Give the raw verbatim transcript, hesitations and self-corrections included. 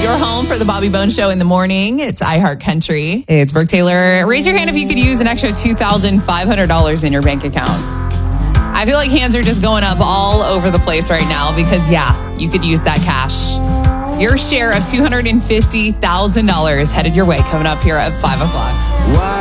Your home for the Bobby Bones Show in the morning. It's iHeart Country. It's Brooke Taylor. Raise your hand if you could use an extra two thousand five hundred dollars in your bank account. I feel like hands are just going up all over the place right now because, yeah, you could use that cash. Your share of two hundred fifty thousand dollars headed your way coming up here at five o'clock. Wow.